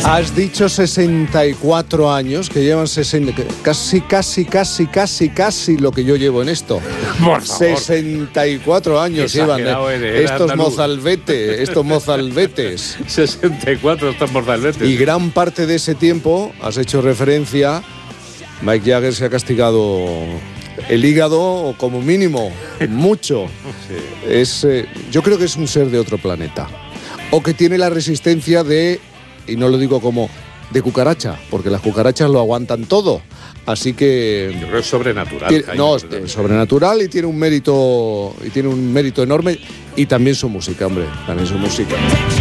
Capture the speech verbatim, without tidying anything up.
Has dicho sesenta y cuatro años, que llevan sesenta, casi, casi, casi, casi, casi lo que yo llevo en esto. Por favor. sesenta y cuatro años llevan eh, estos andaluz. mozalbetes, estos mozalbetes. sesenta y cuatro estos mozalbetes. Y gran parte de ese tiempo, has hecho referencia, Mick Jagger se ha castigado el hígado, o como mínimo, mucho. Sí. Es, eh, yo creo que es un ser de otro planeta. O que tiene la resistencia de, y no lo digo como de cucaracha, porque las cucarachas lo aguantan todo. Así que yo creo que es sobrenatural. Tiene, Jaime, no, es sobrenatural y tiene un mérito y tiene un mérito enorme, y también su música, hombre, también su música.